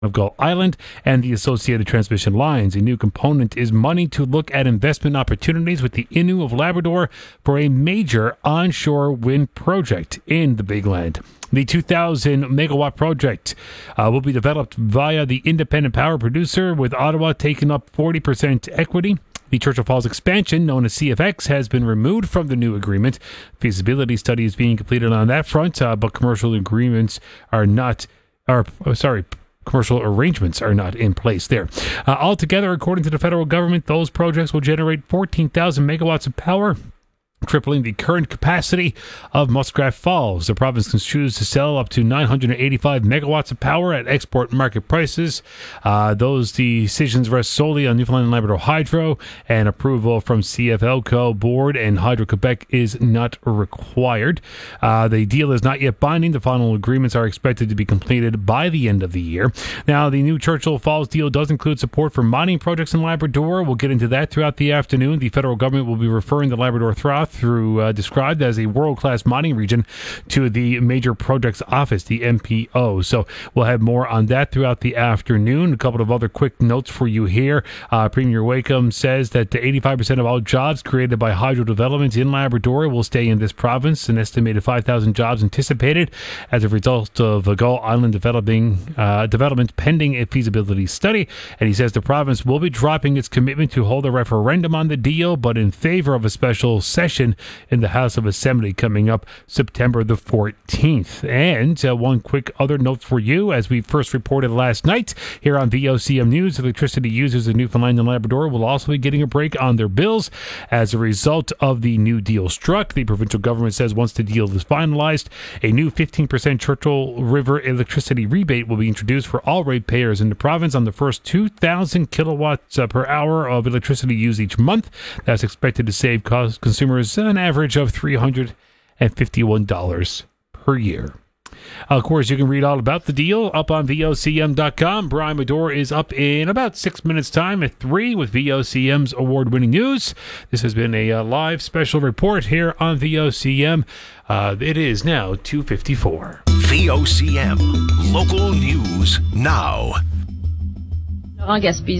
of Gull Island and the associated transmission lines. A new component is money to look at investment opportunities with the Innu of Labrador for a major onshore wind project in the Big Land. The 2,000 megawatt project will be developed via the independent power producer, with Ottawa taking up 40% equity. The Churchill Falls expansion, known as CFX, has been removed from the new agreement. Feasibility study is being completed on that front, but commercial arrangements are not in place there. Altogether, according to the federal government, those projects will generate 14,000 megawatts of power, tripling the current capacity of Muskrat Falls. The province can choose to sell up to 985 megawatts of power at export market prices. Those decisions rest solely on Newfoundland and Labrador Hydro, and approval from CFLCO board and Hydro-Quebec is not required. The deal is not yet binding. The final agreements are expected to be completed by the end of the year. Now, the new Churchill Falls deal does include support for mining projects in Labrador. We'll get into that throughout the afternoon. The federal government will be referring the Labrador Trough, through described as a world-class mining region, to the Major Projects Office, the MPO. So we'll have more on that throughout the afternoon. A couple of other quick notes for you here. Premier Wakeham says that 85% of all jobs created by hydro development in Labrador will stay in this province. An estimated 5,000 jobs anticipated as a result of Gull Island development pending a feasibility study. And he says the province will be dropping its commitment to hold a referendum on the deal, but in favor of a special session in the House of Assembly coming up September the 14th. And one quick other note for you, as we first reported last night here on VOCM News, electricity users in Newfoundland and Labrador will also be getting a break on their bills as a result of the new deal struck. The provincial government says once the deal is finalized, a new 15% Churchill River electricity rebate will be introduced for all ratepayers in the province on the first 2,000 kilowatts per hour of electricity used each month. That's expected to save consumers an average of $351 per year. Of course, you can read all about the deal up on VOCM.com. Brian Medore is up in about 6 minutes' time at 3 with VOCM's award-winning news. This has been a live special report here on VOCM. It is now 2:54. VOCM, local news now. Laurent Gaspésie.